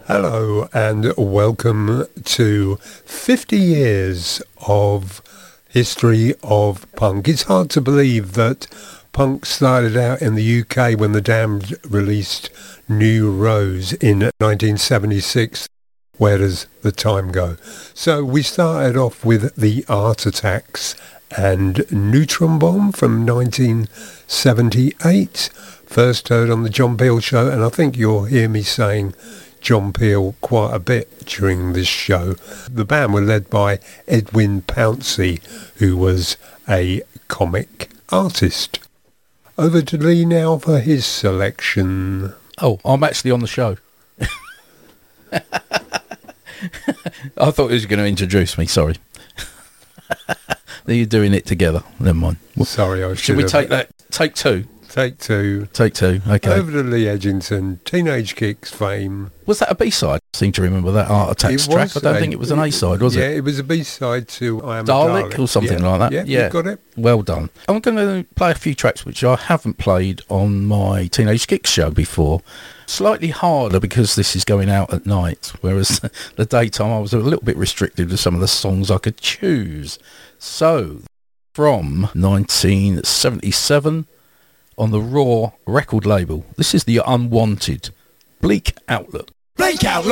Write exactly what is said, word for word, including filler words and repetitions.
Hello and welcome to fifty years of history of punk. It's hard to believe that punk started out in the U K when the Damned released New Rose in nineteen seventy-six. Where does the time go? So we started off with the Art Attacks and Neutron Bomb from nineteen seventy-eight. First heard on the John Peel Show, and I think you'll hear me saying John Peel quite a bit during this show. The band were led by Edwin Pouncey, who was a comic artist. Over to Lee now for his selection. Oh, I'm actually on the show. I thought he was going to introduce me, sorry. You're doing it together. Never mind. Sorry, I should Should we have... take that? Take two? Take two. Take two, okay. Over to Lee Edgington, Teenage Kicks fame. Was that a B-side? I seem to remember that Art Attacks It track. was I don't a- think it was an A-side, was yeah, it? it was a B-side to I Am Dalek a Dalek. or something Yeah. like that? Yeah, Yeah. you got it. Well done. I'm going to play a few tracks which I haven't played on my Teenage Kicks show before. Slightly harder because this is going out at night, whereas the daytime I was a little bit restricted with some of the songs I could choose. So, from nineteen seventy-seven on the Raw record label, this is The Unwanted, Bleak Outlook. Bleak Outlook!